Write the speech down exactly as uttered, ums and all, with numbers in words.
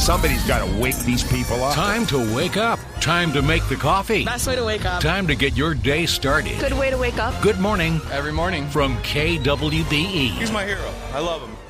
Somebody's got to wake these people up. Time to wake up. Time to make the coffee. Best way to wake up. Time to get your day started. Good way to wake up. Good morning Every morning. from K W B E. He's my hero. I love him.